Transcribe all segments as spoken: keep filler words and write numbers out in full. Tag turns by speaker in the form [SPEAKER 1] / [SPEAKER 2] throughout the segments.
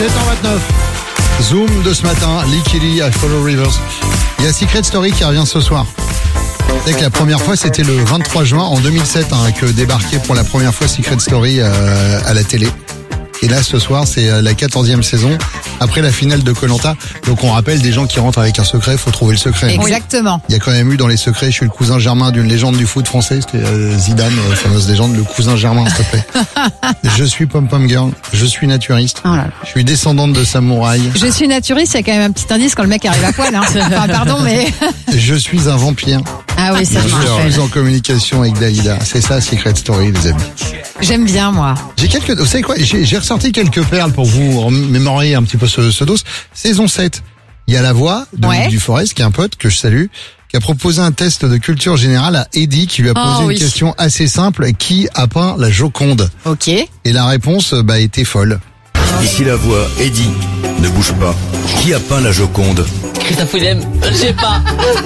[SPEAKER 1] sept heures vingt-neuf. Zoom de ce matin, Lee Kelly à Follow Rivers. Il y a Secret Story qui revient ce soir. C'est que la première fois, c'était le vingt-trois juin en deux mille sept hein, que débarquait pour la première fois Secret Story euh, à la télé. Et là, ce soir, c'est la quatorzième saison, après la finale de Koh-Lanta. Donc, on rappelle des gens qui rentrent avec un secret, il faut trouver le secret.
[SPEAKER 2] Exactement.
[SPEAKER 1] Il y a quand même eu dans les secrets, je suis le cousin germain d'une légende du foot français, c'était euh, Zidane, euh, fameuse légende, le cousin germain, s'il te plaît. Je suis pom-pom girl, je suis naturiste,
[SPEAKER 2] oh là là.
[SPEAKER 1] Je suis descendante de samouraï.
[SPEAKER 2] Je suis naturiste, il y a quand même un petit indice quand le mec arrive à poil. Hein. Enfin, pardon, mais...
[SPEAKER 1] Je suis un vampire.
[SPEAKER 2] Ah oui, ça
[SPEAKER 1] Je
[SPEAKER 2] marche.
[SPEAKER 1] suis en communication avec Dalida. C'est ça, Secret Story, les amis.
[SPEAKER 2] J'aime bien, moi.
[SPEAKER 1] J'ai quelques, vous savez quoi, j'ai, j'ai ressorti quelques perles pour vous mémoriser un petit peu ce, ce dos. Saison sept. Il y a la voix de
[SPEAKER 2] Ouais.
[SPEAKER 1] du Forest, qui est un pote que je salue, qui a proposé un test de culture générale à Eddie, qui lui a posé
[SPEAKER 2] Oh,
[SPEAKER 1] une
[SPEAKER 2] oui.
[SPEAKER 1] question assez simple. Qui a peint la Joconde?
[SPEAKER 2] Ok.
[SPEAKER 1] Et la réponse, bah, était folle.
[SPEAKER 3] Ici la voix, Eddie, ne bouge pas. Qui a peint la Joconde?
[SPEAKER 4] Christophe Willem, je sais pas.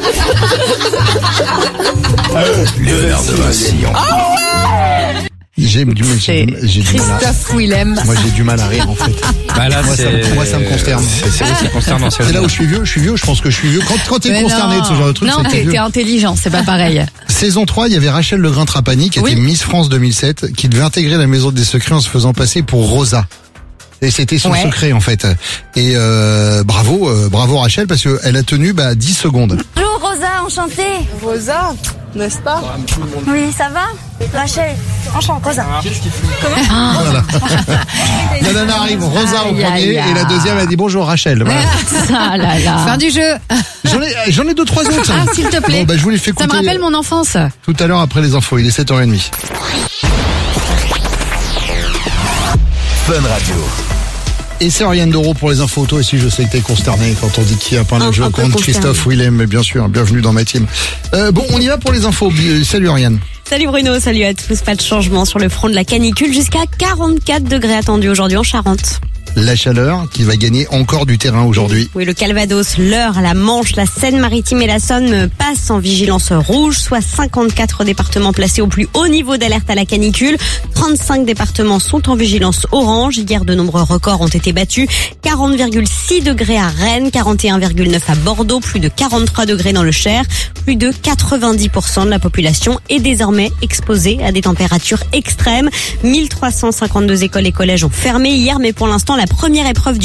[SPEAKER 3] Léonard de Vinci.
[SPEAKER 1] J'ai du, j'ai, du- j'ai du mal à,
[SPEAKER 2] Christophe Willem.
[SPEAKER 1] moi, j'ai du mal à rire, en fait.
[SPEAKER 5] Bah là,
[SPEAKER 1] Moi, ça me-
[SPEAKER 5] c'est...
[SPEAKER 1] moi, ça me consterne.
[SPEAKER 5] C'est, c'est aussi consternant.
[SPEAKER 1] C'est là où je suis vieux, je suis vieux, je pense que je suis vieux. Quand, quand t'es
[SPEAKER 2] Mais
[SPEAKER 1] consterné
[SPEAKER 2] non.
[SPEAKER 1] de ce genre de truc,
[SPEAKER 2] Non,
[SPEAKER 1] c'est que t'es
[SPEAKER 2] t'es,
[SPEAKER 1] vieux.
[SPEAKER 2] t'es intelligent, c'est pas pareil.
[SPEAKER 1] Saison trois, il y avait Rachel Legrin-Trapani, qui
[SPEAKER 2] Oui.
[SPEAKER 1] était Miss France deux mille sept, qui devait intégrer la Maison des Secrets en se faisant passer pour Rosa. Et c'était son
[SPEAKER 2] Ouais.
[SPEAKER 1] secret, en fait. Et euh, bravo, euh, bravo Rachel, parce qu'elle a tenu bah, dix secondes.
[SPEAKER 6] Bonjour Rosa, enchantée.
[SPEAKER 7] Rosa, n'est-ce pas?
[SPEAKER 6] Oui, ça va? Rachel, enchantée. Rosa.
[SPEAKER 1] Voilà. La nana arrive, Rosa au
[SPEAKER 2] Aïe,
[SPEAKER 1] premier,
[SPEAKER 2] aïe, aïe.
[SPEAKER 1] et la deuxième a dit bonjour Rachel. Voilà.
[SPEAKER 2] Ah là là. Fin du jeu.
[SPEAKER 1] J'en ai, j'en ai deux, trois autres.
[SPEAKER 2] Ah, s'il te plaît.
[SPEAKER 1] Bon, bah, je vous les fais
[SPEAKER 2] Ça me
[SPEAKER 1] écouter
[SPEAKER 2] rappelle mon enfance.
[SPEAKER 1] tout à l'heure après les infos. Il est sept heures trente.
[SPEAKER 3] Fun Radio.
[SPEAKER 1] Et c'est Ariane Doro pour les infos auto. Et si je sais que t'es consterné quand on dit qui a peint
[SPEAKER 6] Un-
[SPEAKER 1] le jeu
[SPEAKER 6] un peu
[SPEAKER 1] contre
[SPEAKER 6] consterné.
[SPEAKER 1] Christophe Willem, mais bien sûr, bienvenue dans ma team. Euh, bon, on y va pour les infos. Euh, Salut Ariane.
[SPEAKER 8] Salut Bruno, salut à tous. Pas de changement sur le front de la canicule, jusqu'à quarante-quatre degrés attendus aujourd'hui en Charente.
[SPEAKER 1] La chaleur qui va gagner encore du terrain aujourd'hui.
[SPEAKER 8] Oui, le Calvados, l'Eure, la Manche, la Seine-Maritime et la Saône passent en vigilance rouge, soit cinquante-quatre départements placés au plus haut niveau d'alerte à la canicule. trente-cinq départements sont en vigilance orange. Hier, de nombreux records ont été battus. quarante virgule six degrés à Rennes, quarante et un virgule neuf à Bordeaux, plus de quarante-trois degrés dans le Cher. Plus de quatre-vingt-dix pour cent de la population est désormais exposée à des températures extrêmes. mille trois cent cinquante-deux écoles et collèges ont fermé hier, mais pour l'instant, la première épreuve du